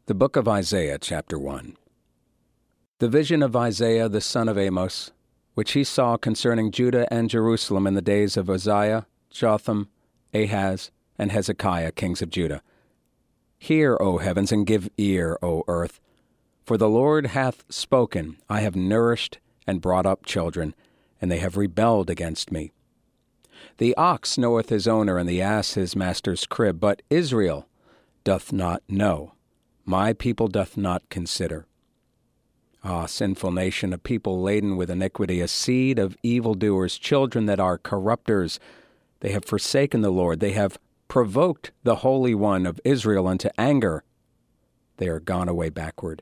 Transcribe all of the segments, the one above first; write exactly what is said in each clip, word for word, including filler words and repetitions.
The Book of Isaiah, chapter one. The vision of Isaiah the son of Amos, which he saw concerning Judah and Jerusalem in the days of Uzziah, Jotham, Ahaz, and Hezekiah, kings of Judah. Hear, O heavens, and give ear, O earth. For the Lord hath spoken, I have nourished and brought up children, and they have rebelled against me. The ox knoweth his owner, and the ass his master's crib, but Israel doth not know. My people doth not consider. Ah, sinful nation, a people laden with iniquity, a seed of evildoers, children that are corrupters. They have forsaken the Lord. They have provoked the Holy One of Israel unto anger. They are gone away backward.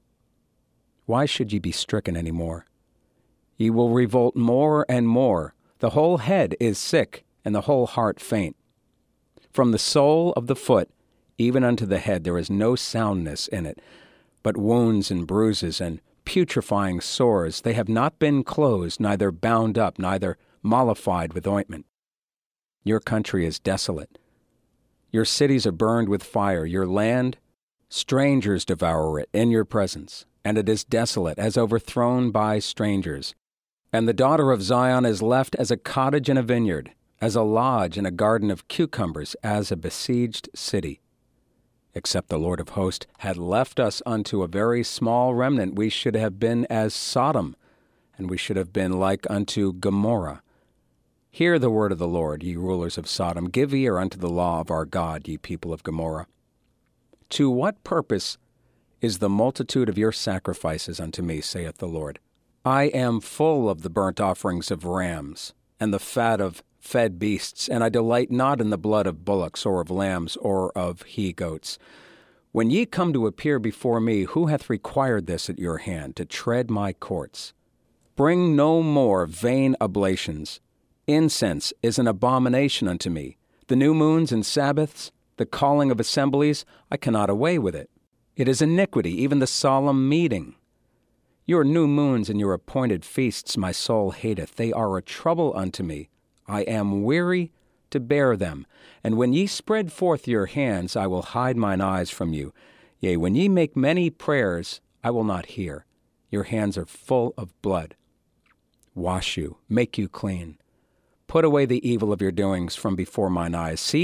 Why should ye be stricken any more? Ye will revolt more and more. The whole head is sick, and the whole heart faint. From the sole of the foot even unto the head there is no soundness in it, but wounds and bruises and putrefying sores. They have not been closed, neither bound up, neither mollified with ointment. Your country is desolate. Your cities are burned with fire. Your land, strangers devour it in your presence, and it is desolate, as overthrown by strangers. And the daughter of Zion is left as a cottage in a vineyard, as a lodge in a garden of cucumbers, as a besieged city. Except the Lord of hosts had left us unto a very small remnant, we should have been as Sodom, and we should have been like unto Gomorrah. Hear the word of the Lord, ye rulers of Sodom. Give ear unto the law of our God, ye people of Gomorrah. To what purpose is the multitude of your sacrifices unto me, saith the Lord? I am full of the burnt offerings of rams, and the fat of fed beasts, and I delight not in the blood of bullocks, or of lambs, or of he-goats. When ye come to appear before me, who hath required this at your hand, to tread my courts? Bring no more vain oblations. Incense is an abomination unto me. The new moons and Sabbaths, the calling of assemblies, I cannot away with it. It is iniquity, even the solemn meeting. Your new moons and your appointed feasts my soul hateth. They are a trouble unto me. I am weary to bear them. And when ye spread forth your hands, I will hide mine eyes from you. Yea, when ye make many prayers, I will not hear. Your hands are full of blood. Wash you, make you clean. Put away the evil of your doings from before mine eyes. See